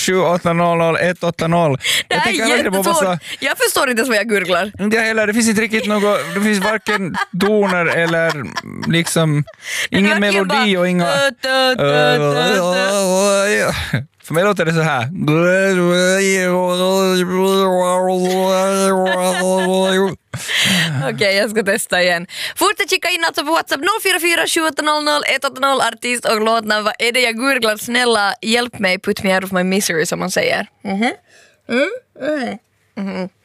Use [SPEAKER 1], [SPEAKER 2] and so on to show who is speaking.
[SPEAKER 1] 780 180.
[SPEAKER 2] Det här är jättesvårt. Jag förstår inte ens vad jag gurglar.
[SPEAKER 1] Inte heller, det finns inte riktigt något, det finns varken toner eller liksom ingen melodi och inga... För mig låter det så här.
[SPEAKER 2] Okej, jag ska testa igen. Fortsätt kika in alltså på WhatsApp 044 780 180 artist och låtnamn. Vad är det jag gurglar? Snälla, hjälp mig, put me out of my misery som man säger.